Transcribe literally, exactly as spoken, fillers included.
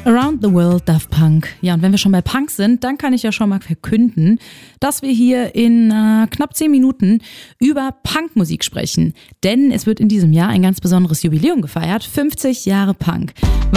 Around the World, Daft Punk. Ja, und wenn wir schon bei Punk sind, dann kann ich ja schon mal verkünden, dass wir hier in äh, knapp zehn Minuten über Punkmusik sprechen. Denn es wird in diesem Jahr ein ganz besonderes Jubiläum gefeiert, fünfzig Jahre Punk.